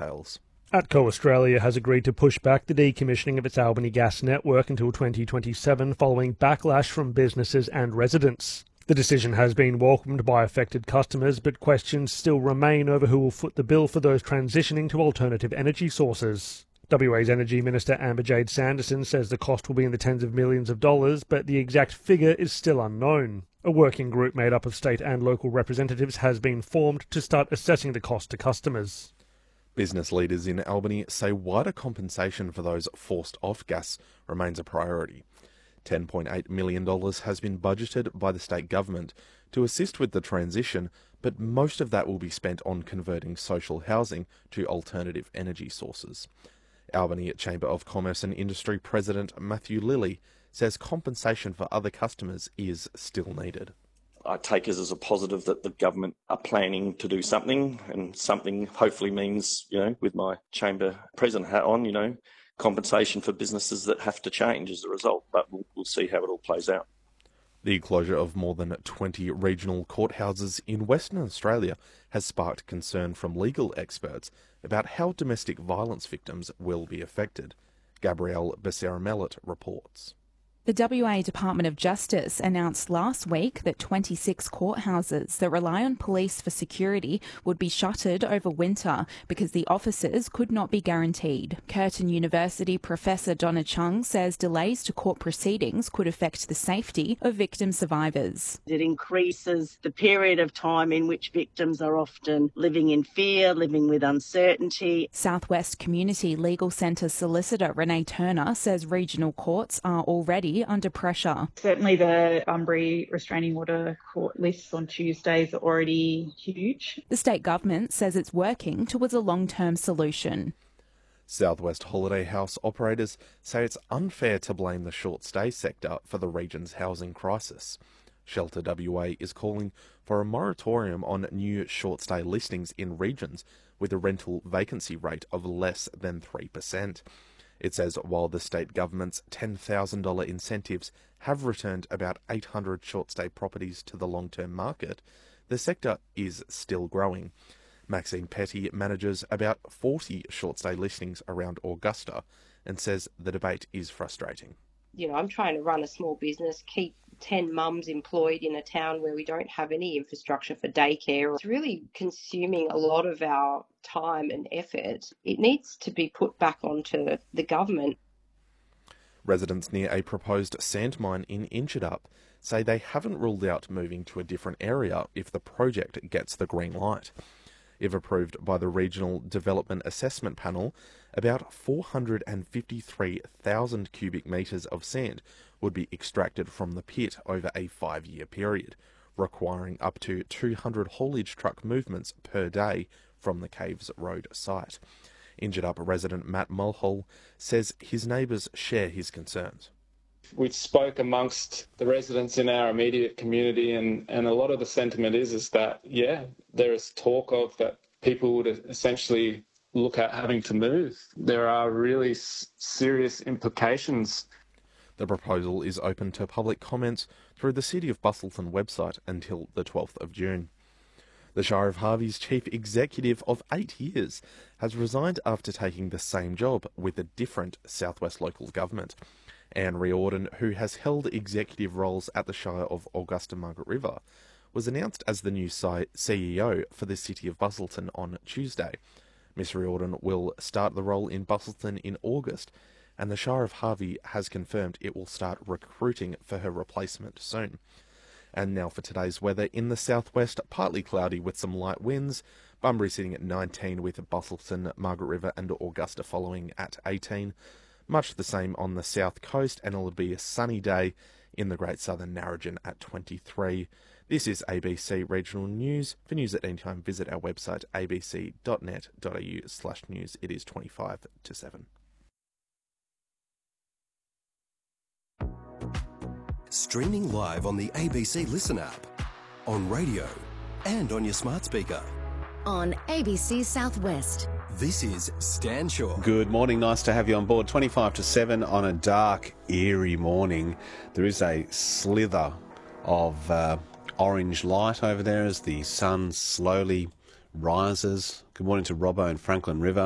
details. ATCO Australia has agreed to push back the decommissioning of its Albany gas network until 2027 following backlash from businesses and residents. The decision has been welcomed by affected customers, but questions still remain over who will foot the bill for those transitioning to alternative energy sources. WA's Energy Minister Amber-Jade Sanderson says the cost will be in the tens of millions of dollars, but the exact figure is still unknown. A working group made up of state and local representatives has been formed to start assessing the cost to customers. Business leaders in Albany say wider compensation for those forced off gas remains a priority. $10.8 million has been budgeted by the state government to assist with the transition, but most of that will be spent on converting social housing to alternative energy sources. Albany Chamber of Commerce and Industry President Matthew Lilly says compensation for other customers is still needed. I take it as a positive that the government are planning to do something, and something hopefully means, with my chamber president hat on, compensation for businesses that have to change as a result, but we'll see how it all plays out. The closure of more than 20 regional courthouses in Western Australia has sparked concern from legal experts about how domestic violence victims will be affected. Gabrielle Becerra-Mellett reports. The WA Department of Justice announced last week that 26 courthouses that rely on police for security would be shuttered over winter because the officers could not be guaranteed. Curtin University Professor Donna Chung says delays to court proceedings could affect the safety of victim survivors. It increases the period of time in which victims are often living in fear, living with uncertainty. Southwest Community Legal Centre solicitor Renee Turner says regional courts are already under pressure. Certainly the Bunbury restraining order court lists on Tuesdays are already huge. The state government says it's working towards a long-term solution. Southwest Holiday House operators say it's unfair to blame the short stay sector for the region's housing crisis. Shelter WA is calling for a moratorium on new short stay listings in regions with a rental vacancy rate of less than 3%. It says while the state government's $10,000 incentives have returned about 800 short-stay properties to the long-term market, the sector is still growing. Maxine Petty manages about 40 short-stay listings around Augusta and says the debate is frustrating. I'm trying to run a small business, keep 10 mums employed in a town where we don't have any infrastructure for daycare. It's really consuming a lot of our time and effort. It needs to be put back onto the government. Residents near a proposed sand mine in Inchidup say they haven't ruled out moving to a different area if the project gets the green light. If approved by the Regional Development Assessment Panel, about 453,000 cubic metres of sand would be extracted from the pit over a 5-year period, requiring up to 200 haulage truck movements per day from the Caves Road site. Injured-up resident Matt Mulhall says his neighbours share his concerns. We spoke amongst the residents in our immediate community, and a lot of the sentiment is that, there is talk of that people would essentially look at having to move. There are really serious implications. The proposal is open to public comments through the City of Busselton website until the 12th of June. The Shire of Harvey's chief executive of 8 years has resigned after taking the same job with a different Southwest local government. Anne Riordan, who has held executive roles at the Shire of Augusta Margaret River, was announced as the new CEO for the City of Busselton on Tuesday. Miss Riordan will start the role in Busselton in August, and the Shire of Harvey has confirmed it will start recruiting for her replacement soon. And now for today's weather. In the southwest, partly cloudy with some light winds. Bunbury sitting at 19 with Busselton, Margaret River and Augusta following at 18. Much the same on the south coast, and it'll be a sunny day in the Great Southern Narrogin at 23. This is ABC Regional News. For news at any time, visit our website abc.net.au/news. It is 25 to 7. Streaming live on the ABC Listen app, on radio and on your smart speaker. On ABC Southwest. This is Stan Shaw. Good morning, nice to have you on board. 25 to 7 on a dark, eerie morning. There is a slither of orange light over there as the sun slowly rises. Good morning to Robbo and Franklin River.